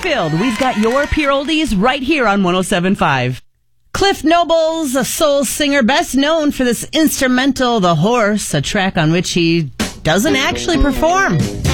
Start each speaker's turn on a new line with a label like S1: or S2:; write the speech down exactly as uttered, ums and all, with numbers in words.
S1: filled. We've got your pure oldies right here on one oh seven point five. Cliff Noble's a soul singer, best known for this instrumental, The Horse, a track on which he doesn't actually perform.